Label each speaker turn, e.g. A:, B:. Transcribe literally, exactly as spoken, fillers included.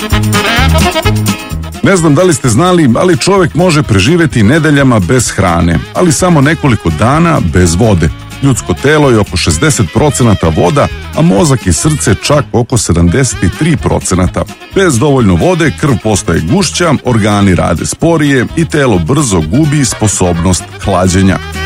A: Ne znam da li ste znali, ali čovjek može preživjeti nedeljama bez hrane, ali samo nekoliko dana bez vode. Ljudsko telo je oko šezdeset procenata voda, a mozak i srce čak oko sedamdeset tri procenata. Bez dovoljno vode krv postaje gušća, organi rade sporije i telo brzo gubi sposobnost hlađenja.